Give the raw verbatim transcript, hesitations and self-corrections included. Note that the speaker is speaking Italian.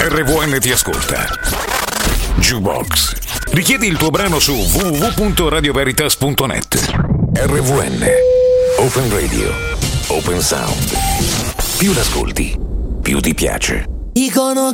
R V N ti ascolta. Jukebox. Richiedi il tuo brano su w w w punto radio veritas punto net. R V N. Open Radio. Open Sound. Più l'ascolti, più ti piace. Dicono